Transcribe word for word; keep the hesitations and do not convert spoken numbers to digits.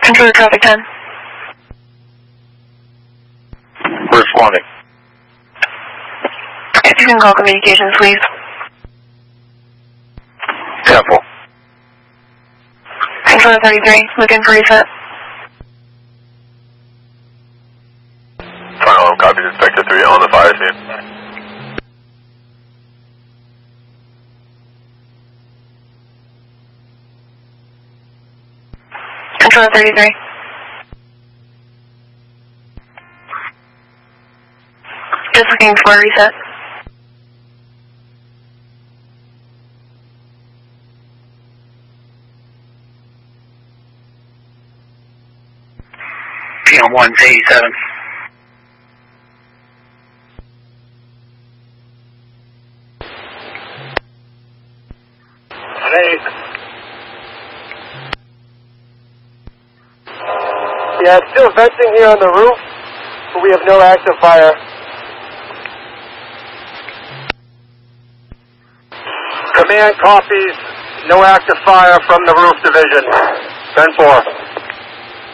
Controller traffic ten. We're responding. If you can call communications, please. Temple. Controller thirty-three, looking for reset. Final copy Inspector three on the fire scene. Controller thirty-three. Just looking for a reset. P M one eighty-seven. Hey. Yeah, it's still venting here on the roof, but we have no active fire. Command copies, no active fire from the roof division. ten four.